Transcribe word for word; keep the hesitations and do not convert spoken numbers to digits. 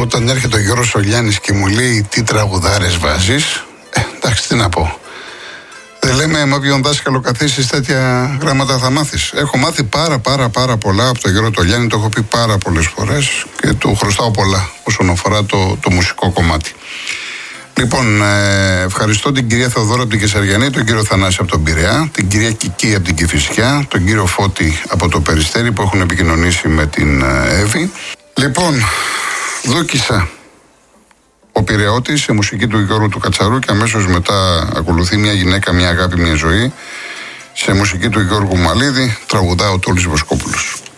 Όταν έρχεται ο Γιώργος Ολιάνης και μου λέει τι τραγουδάρες βάζεις, ε, εντάξει, τι να πω. Δεν λέμε με όποιον δάσκαλο καθίσεις τέτοια γράμματα θα μάθεις. Έχω μάθει πάρα πάρα πάρα πολλά από τον Γιώργο Τολιάνη, το έχω πει πάρα πολλές φορές και του χρωστάω πολλά όσον αφορά το, το μουσικό κομμάτι. Λοιπόν, ε, ευχαριστώ την κυρία Θεοδόρα από την Κεσαριανή, τον κύριο Θανάση από τον Πειραιά, την κυρία Κική από την Κηφισιά, τον κύριο Φώτη από το Περιστέρι που έχουν επικοινωνήσει με την Εύη. Λοιπόν, Δούκησα, ο Πειραιώτης, σε μουσική του Γιώργου του Κατσαρού, και αμέσως μετά ακολουθεί μια γυναίκα, μια αγάπη, μια ζωή, σε μουσική του Γιώργου Μαλίδη, τραγουδά ο Τόλης Βοσκόπουλος.